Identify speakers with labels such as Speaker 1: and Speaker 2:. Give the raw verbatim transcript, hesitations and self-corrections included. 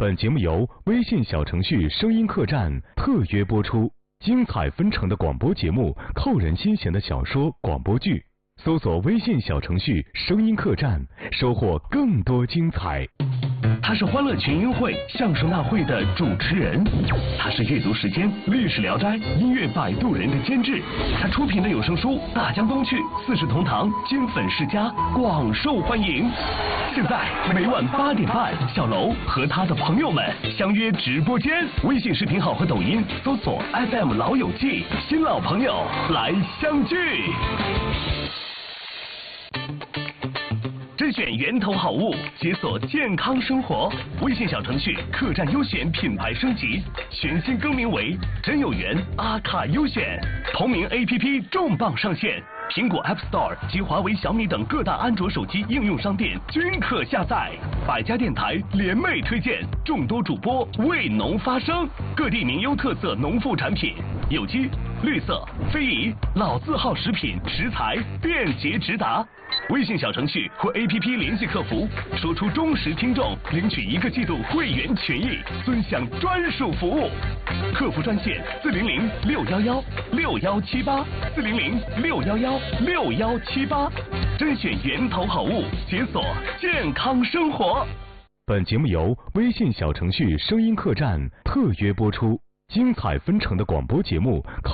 Speaker 1: 本节目由微信小程序声音客栈特约播出，精彩纷呈的广播节目，扣人心弦的小说、广播剧，搜索微信小程序声音客栈，收获更多精彩。
Speaker 2: 他是欢乐群英会相声大会的主持人，他是阅读时间历史聊斋音乐摆渡人的监制，他出品的有声书《大江东去》四世同堂金粉世家广受欢迎。现在每晚八点半，小楼和他的朋友们相约直播间，微信视频号和抖音搜索 F M 老友记，新老朋友来相聚。甄选源头好物，解锁健康生活。微信小程序客栈优选品牌升级，全新更名为真有缘阿卡优选。同名 A P P 重磅上线，苹果 App Store 及华为、小米等各大安卓手机应用商店均可下载。百家电台联袂推荐，众多主播为农发声，各地名优特色农副产品，有机、绿色、非遗、老字号食品食材便捷直达。微信小程序或 A P P 联系客服，说出忠实听众，领取一个季度会员权益，尊享专属服务。客服专线四零零六幺幺六幺七八四零零六幺幺六幺七八，甄选源头好物，解锁健康生活。
Speaker 1: 本节目由微信小程序声音客栈特约播出，精彩纷呈的广播节目。